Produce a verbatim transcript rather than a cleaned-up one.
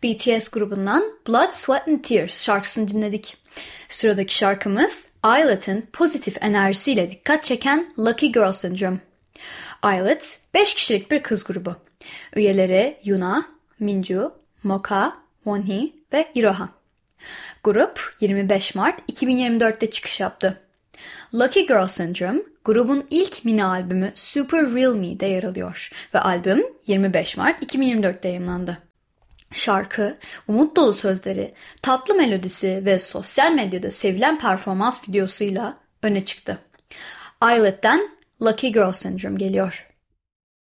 B T S grubundan Blood, Sweat and Tears şarkısını dinledik. Sıradaki şarkımız Islet'in pozitif enerjisiyle dikkat çeken Lucky Girl Syndrome. Islet beş kişilik bir kız grubu. Üyeleri Yuna, Minju, Moka, Wonhee ve Iroha. Grup yirmi beş Mart iki bin yirmi dörtte çıkış yaptı. Lucky Girl Syndrome, grubun ilk mini albümü Super Real Me'de yer alıyor ve albüm yirmi beş Mart iki bin yirmi dörtte yayımlandı. Şarkı, umut dolu sözleri, tatlı melodisi ve sosyal medyada sevilen performans videosuyla öne çıktı. Islet'ten Lucky Girl Syndrome geliyor.